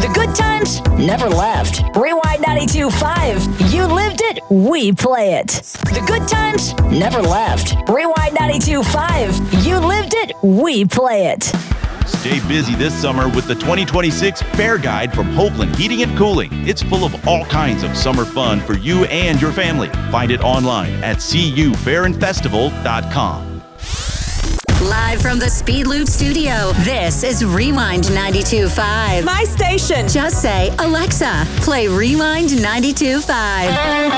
The good times never left. Rewind 92.5. You lived it, we play it. The good times never left. Rewind 92.5. You lived it, we play it. Stay busy this summer with the 2026 Fair Guide from Hoagland Heating and Cooling. It's full of all kinds of summer fun for you and your family. Find it online at cufairdfestival.com. Live from the Speed Loop studio, this is Rewind 92.5. My station. Just say, Alexa, play Rewind 92.5.